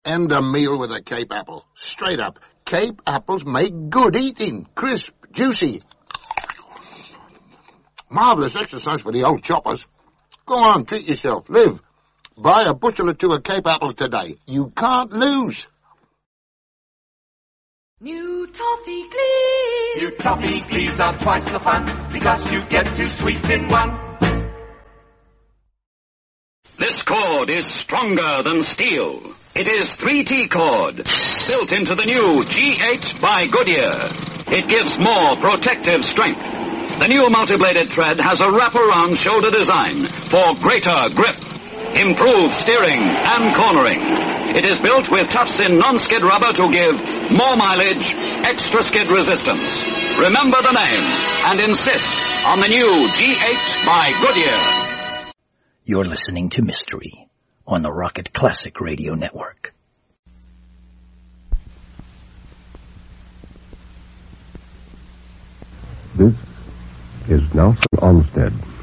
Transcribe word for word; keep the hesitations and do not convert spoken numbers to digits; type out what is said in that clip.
End a meal with a Cape apple. Straight up. Cape apples make good eating. Crisp, juicy. Marvellous exercise for the old choppers. Go on, treat yourself. Live. Buy a bushel or two of Cape apples today. You can't lose. New Toffee Glees. New Toffee Glees are twice the fun, because you get two sweets in one. This cord is stronger than steel. It is three T cord, built into the new G eight by Goodyear. It gives more protective strength. The new multi-bladed thread has a wraparound shoulder design for greater grip, improved steering and cornering. It is built with tufts-in non-skid rubber to give more mileage, extra skid resistance. Remember the name and insist on the new G eight by Goodyear. You're listening to Mystery on the Rocket Classic Radio Network. This is Nelson Olmsted.